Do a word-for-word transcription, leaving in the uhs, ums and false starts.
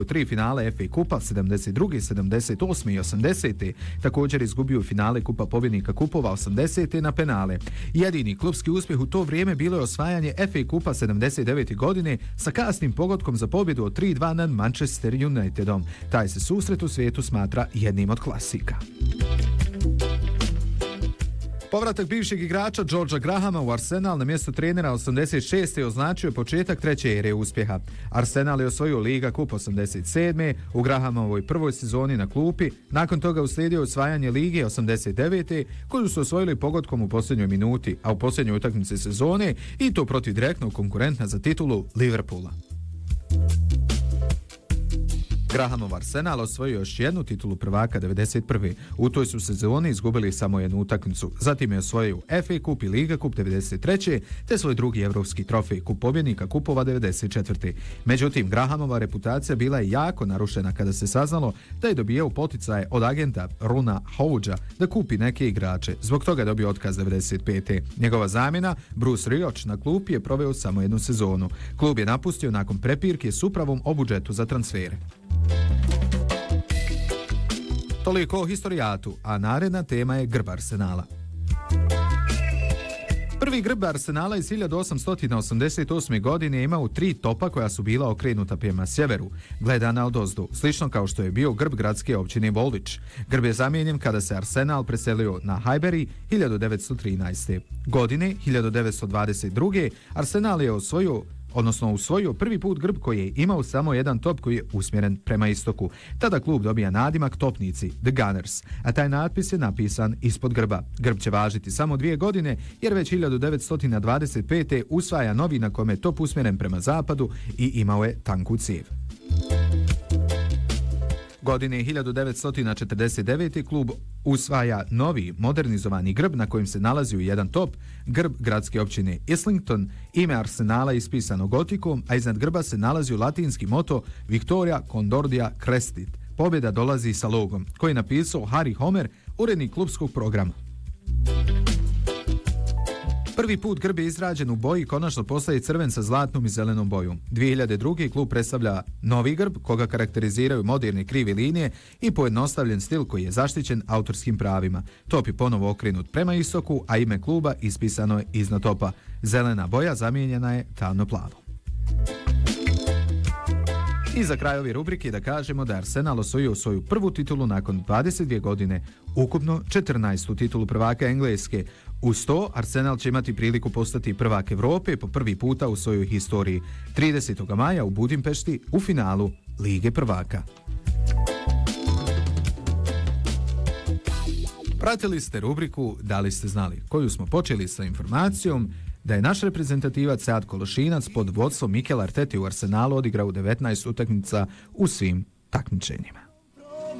tri finale F A kupa sedamdeset druge, sedamdeset osme i osamdesete Također izgubio finale Kupa pobjednika kupova osamdesete na penale. Jedini klubski uspjeh u to vrijeme bilo je osvajanje F A kupa sedamdeset devete godine sa kasnim pogodkom za pobjedu od tri dva nad Manchester Unitedom. Taj se susret u svijetu smatra jednim od klasika. Povratak bivšeg igrača Georgea Grahama u Arsenal na mjesto trenera osamdeset šeste označio početak treće ere uspjeha. Arsenal je osvojio Liga Kup osamdeset sedme u Grahamovoj prvoj sezoni na klupi, nakon toga uslijedio osvajanje Lige osamdeset devete koju su osvojili pogodkom u posljednjoj minuti, a u posljednjoj utakmici sezone i to protiv direktnog konkurenta za titulu Liverpoola. Grahamov Arsenal osvojio još jednu titulu prvaka devedeset prve U toj su sezoni izgubili samo jednu utakmicu. Zatim je osvojio F A kup i Liga kup devedeset treće te svoj drugi evropski trofej Kup pobjednika kupova devedeset četvrte Međutim, Grahamova reputacija bila je jako narušena kada se saznalo da je dobijao poticaje od agenta Runa Hougha da kupi neke igrače. Zbog toga je dobio otkaz devedeset pete Njegova zamjena, Bruce Rioch, na klupi je proveo samo jednu sezonu. Klub je napustio nakon prepirke s upravom o budžetu za transfere. Toliko o historijatu, a naredna tema je grb Arsenala. Prvi grb Arsenala iz hiljadu osamsto osamdeset osme godine imao tri topa koja su bila okrenuta prema sjeveru, gledana odozdo, slično kao što je bio grb gradske općine Woolwich. Grb je zamijenjen kada se Arsenal preselio na Highbury hiljadu devetsto trinaeste Godine hiljadu devetsto dvadeset druge Arsenal je osvojio odnosno usvojio prvi put grb koji je imao samo jedan top koji je usmjeren prema istoku. Tada klub dobija nadimak topnici, The Gunners, a taj natpis je napisan ispod grba. Grb će važiti samo dvije godine, jer već hiljadu devetsto dvadeset pete usvaja novi na kome je top usmjeren prema zapadu i imao je tanku cijev. Godine hiljadu devetsto četrdeset devete klub usvaja novi modernizovani grb na kojem se nalazi u jedan top, grb gradske općine Islington, ime Arsenala ispisano gotikom, a iznad grba se nalazi latinski moto Victoria Concordia Crestit. Pobjeda dolazi sa logom, koji je napisao Harry Homer, urednik klubskog programa. Prvi put grb je izrađen u boji i konačno postaje crven sa zlatnom i zelenom bojom. dvije hiljade druge klub predstavlja novi grb, koga karakteriziraju moderne krive linije i pojednostavljen stil koji je zaštićen autorskim pravima. Top je ponovo okrenut prema istoku, a ime kluba ispisano je iznad topa. Zelena boja zamijenjena je tamno-plavo. I za kraj ove rubrike da kažemo da je Arsenal osvojio svoju prvu titulu nakon dvadeset dvije godine, ukupno četrnaestu titulu prvaka Engleske. Uz to, Arsenal će imati priliku postati prvak Evrope po prvi puta u svojoj historiji, tridesetog maja u Budimpešti u finalu Lige prvaka. Pratili ste rubriku Da li ste znali, koju smo počeli sa informacijom da je naš reprezentativac Sead Kološinac pod vodstvom Mikel Artete u Arsenalu odigrao devetnaest utakmica u svim takmičenjima.